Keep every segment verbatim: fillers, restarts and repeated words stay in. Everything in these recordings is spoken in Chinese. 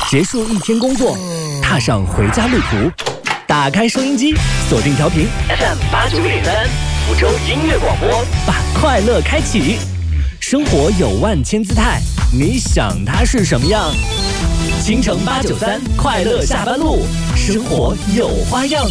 结束一天工作，踏上回家路途，打开收音机，锁定调频 F M 八九点三，福州音乐广播，把快乐开启。生活有万千姿态，你想它是什么样？京城八九三，快乐下班路，生活有花样。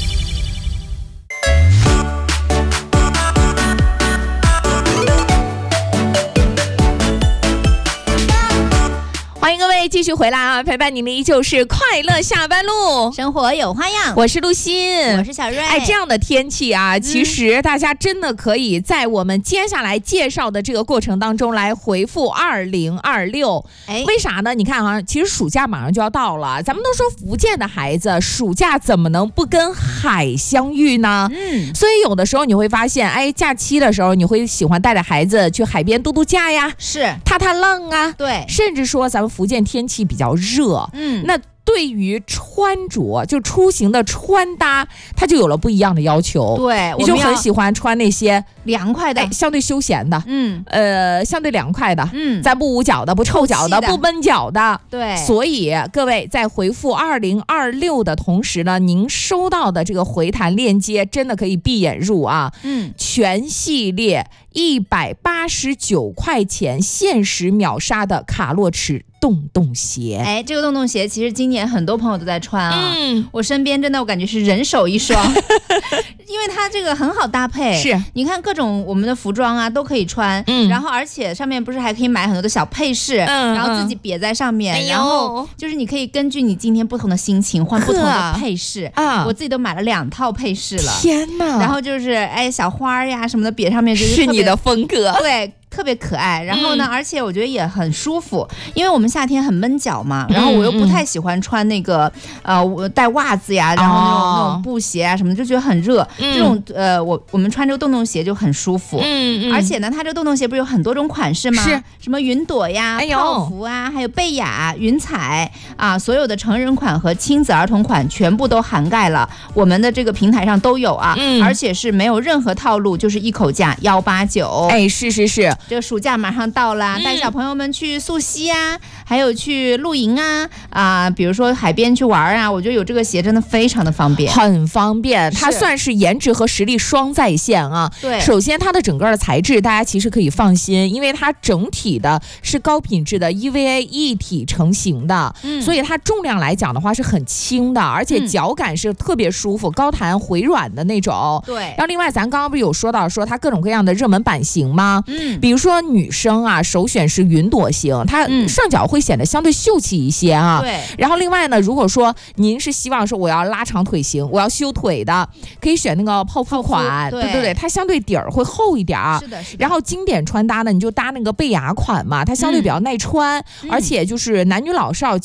欢迎各位继续回来啊！陪伴你的依旧是快乐下班路， 生活有花样。 我是陆欣， 我是小瑞。 哎，这样的天气啊，其实大家真的可以在我们接下来介绍的这个过程当中来回复二零二六。哎，为啥呢？你看啊，其实暑假马上就要到了，咱们都说福建的孩子暑假怎么能不跟海相遇呢？嗯，所以有的时候你会发现，哎，假期的时候你会喜欢带着孩子去海边度度假呀， 是踏踏浪啊， 对， 甚至说咱们福建天气比较热，嗯，那对于穿着就出行的穿搭，它就有了不一样的要求。 对， 你就很喜欢穿那些凉快的、 哎、相对休闲的，嗯，呃，相对凉快的，嗯，咱不捂脚的，不臭脚的，不闷脚的。对，所以各位在回复二零二六的同时呢，您收到的这个回弹链接真的可以闭眼入啊，嗯，全系列一百八十九块钱限时秒杀的卡洛驰洞洞鞋。 哎，这个洞洞鞋其实今年很多朋友都在穿啊，嗯，我身边真的我感觉是人手一双，因为它这个很好搭配，是你看各种我们的服装啊都可以穿，嗯，然后而且上面不是还可以买很多的小配饰，嗯，然后自己别在上面，嗯，然后就是你可以根据你今天不同的心情换不同的配饰啊，我自己都买了两套配饰了， 天哪！ 然后就是哎小花呀什么的别上面就是是你的风格， 对。特别可爱，然后呢、嗯、而且我觉得也很舒服，因为我们夏天很闷脚嘛，然后我又不太喜欢穿那个、嗯、呃带袜子呀，然后那种、哦、那种布鞋啊什么的，就觉得很热、嗯、这种呃我我们穿这个洞洞鞋就很舒服，嗯嗯，而且呢它这个洞洞鞋不是有很多种款式吗？是什么云朵呀、哎、泡芙啊，还有贝雅、云彩啊，所有的成人款和亲子儿童款全部都涵盖了，我们的这个平台上都有啊、嗯、而且是没有任何套路，就是一口价一八九。 哎，是是是， 这个暑假马上到了，带小朋友们去溯溪啊，还有去露营啊，啊，比如说海边去玩啊，我觉得有这个鞋真的非常的方便， 很方便，它算是颜值和实力双在线啊。对，首先它的整个的材质大家其实可以放心，因为它整体的是高品质的 E V A 一体成型的，嗯，所以它重量来讲的话是很轻的，而且脚感是特别舒服，嗯、高弹回软的那种。对，然后另外咱刚刚不是有说到说它各种各样的热门版型吗？嗯，比如说女生啊，首选是云朵型，它上脚会显得相对秀气一些啊。对、嗯。然后另外呢，如果说您是希望说我要拉长腿型，我要修腿的，可以选那个泡芙款，对对对，它相对底儿会厚一点。是的，是的。然后经典穿搭呢，你就搭那个贝雅款嘛，它相对比较耐穿，嗯、而且就是男女老少